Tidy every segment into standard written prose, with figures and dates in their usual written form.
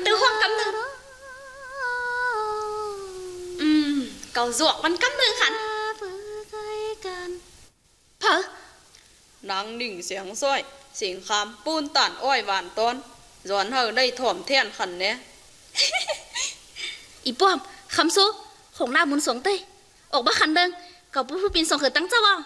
từ hoang cấm từ cầu ruộng văn cấm từ khắn phở นางหนิ่งเสียงซ้อยสิงคำปูนตานอ้อยหวานต้นย้อนเฮาได้ถ่วมเทียนขันเนี้ยอีป้อมคำซูของหน้ามุนสงเต้ออกบ้าขันเดิงกับผู้ปีนส่งเขยตั้งเจ้าเอา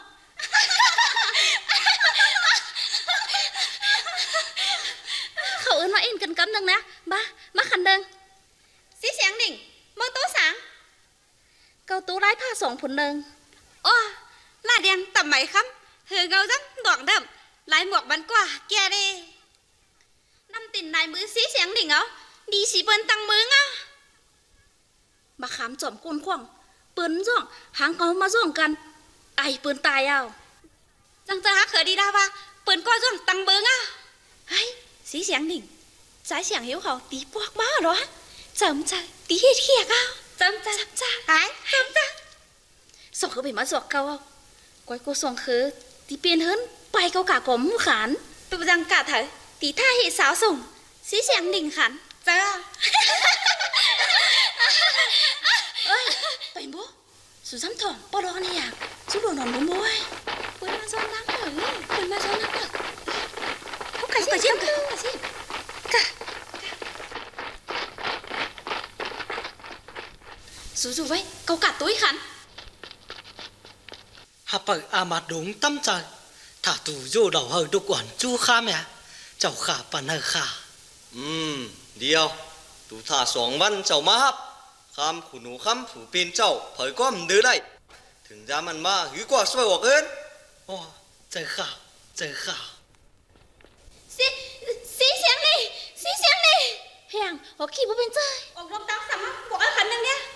เขาเอิ้นว่าเอ็นกันกำนึงนะบ้ามาขันเดิงสีเสียงดิ่งมอโต้สางเกาตู้ไร้ผ้าสองผลหนึ่งโอ้ลายแดงต่ำไหมครับเหือเกาจังดอกเดิมลายหมวกบันกว่าแกดิน้ำติ่นลายมือสีเสียงดิ่งเอาดีสีเปิ้นตังมืออ่ะมาขามจอมก้นขวางปืนจ่องหางเขามาจ่องกันไอปืนตายเอาจังจะหาเขยดีดาว่าปืนก็จ่องตังเบิ้งอ่ะเฮ้ยสีเสียงหนิงสายเสียงหิวเขาตีพวกบ้าเหรอจำใจตีเทียกเอาจำใจหายจำใจส่งเขาไปมาสวกเกาเอาก้อยกูส่งคือตีเปลี่ยนเฮิรนไปเกากากลมหูขานตัวจังกะเถอะตีท่าเหตุสาวส่งสีเสียงหนิงขันเจ้าเอ้ยไปบ่สุซ้ำถอมปอรอนี่อยากสู้โดนนอนบ่บ่อยเปิดมาซ้อนนักเลยเปิดมาซ้อนนักเลยเขากระชิมกะสู้ไว้เกากัดตุ้ยขันหาเปิดอามาดงตั้มใจถ้าตู่โย่ดอกเฮอดุกวนจู้ข้าแม่เจ้าข้าปันเฮอข้าเดียวตู่ท่า2 วันเจ้ามาฮับคำขุนูคำผูปีนเจ้าเผยก้อมดื้อได้ถึงจะมันมาหือกว่าช่วยออกเอินโอ้เจอข้าสีเสียงนี่เฮียงหัวขี้บ่เป็นใจออกลมตามสั่งมาบอกไอ้ขันนึงเนี่ย